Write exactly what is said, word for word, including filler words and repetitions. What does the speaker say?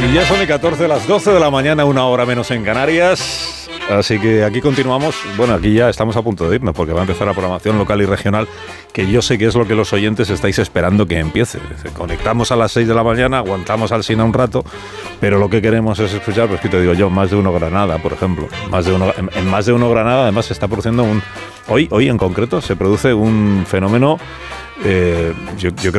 Y ya son y catorce, las doce de la mañana, una hora menos en Canarias. Así que aquí continuamos. Bueno, aquí ya estamos a punto de irnos porque va a empezar la programación local y regional, que yo sé que es lo que los oyentes estáis esperando que empiece. Conectamos a las seis de la mañana, aguantamos al Sina un rato, pero lo que queremos es escuchar, pues que te digo yo, Más de Uno Granada, por ejemplo. Más de uno, en, en Más de Uno Granada, además, se está produciendo un... Hoy, hoy en concreto, se produce un fenómeno... Eh, yo, yo creo